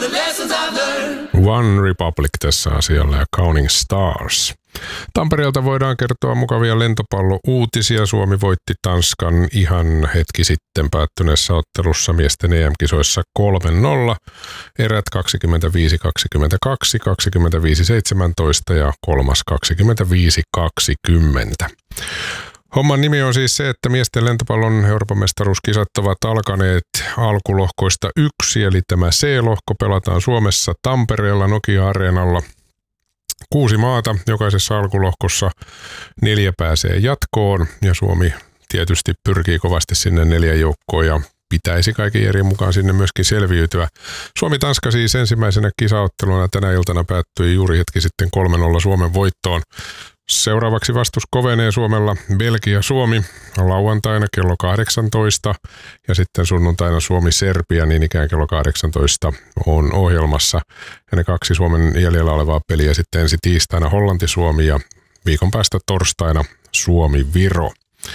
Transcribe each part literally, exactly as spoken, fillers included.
the lessons I've learned. One Republic tässä asialla ja Counting Stars. Tampereelta voidaan kertoa mukavia lentopallo-uutisia. Suomi voitti Tanskan ihan hetki sitten päättyneessä ottelussa miesten E M-kisoissa kolme nolla. Erät kaksikymmentäviisi kaksikymmentäkaksi, kaksikymmentäviisi seitsemäntoista ja kolmas kaksikymmentäviisi kaksikymmentä. Homman nimi on siis se, että miesten lentopallon Euroopan mestaruuskisat ovat alkaneet alkulohkoista yksi, eli tämä C-lohko pelataan Suomessa Tampereella Nokia-areenalla. Kuusi maata, jokaisessa alkulohkossa neljä pääsee jatkoon ja Suomi tietysti pyrkii kovasti sinne neljän joukkoon ja pitäisi kaiken järjen mukaan sinne myöskin selviytyä. Suomi-Tanska siis ensimmäisenä kisaotteluna tänä iltana päättyi juuri hetki sitten kolme nolla Suomen voittoon. Seuraavaksi vastus kovenee Suomella Belgia-Suomi lauantaina kello kahdeksantoista ja sitten sunnuntaina Suomi-Serbia niin ikään kello kahdeksantoista on ohjelmassa. Ja ne kaksi Suomen jäljellä olevaa peliä sitten ensi tiistaina Hollanti-Suomi ja viikon päästä torstaina Suomi-Viro.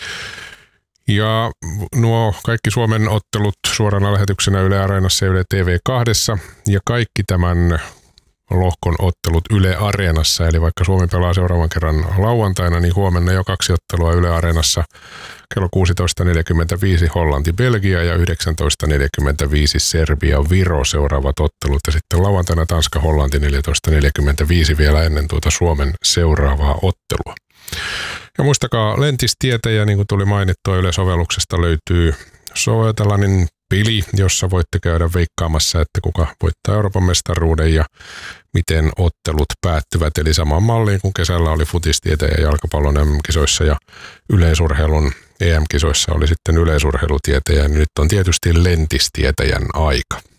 Ja nuo kaikki Suomen ottelut suorana lähetyksenä Yle Areenassa ja Yle T V kaksi ja kaikki tämän lohkon ottelut Yle Areenassa, eli vaikka Suomi pelaa seuraavan kerran lauantaina, niin huomenna jo kaksi ottelua Yle Areenassa kello kuusitoista neljäkymmentäviisi Hollanti-Belgia ja yhdeksäntoista neljäkymmentäviisi Serbia-Viro seuraavat ottelut ja sitten lauantaina Tanska-Hollanti neljätoista neljäkymmentäviisi vielä ennen tuota Suomen seuraavaa ottelua. Ja muistakaa lentistietäjä, niin kuin tuli mainittua, Yle-sovelluksesta löytyy so- tällainen peli, jossa voitte käydä veikkaamassa, että kuka voittaa Euroopan mestaruuden ja miten ottelut päättyvät. Eli samaan malliin kuin kesällä oli futistietäjä jalkapallon M M-kisoissa ja yleisurheilun E M-kisoissa oli sitten yleisurheilutietäjä, niin nyt on tietysti lentistietäjän aika.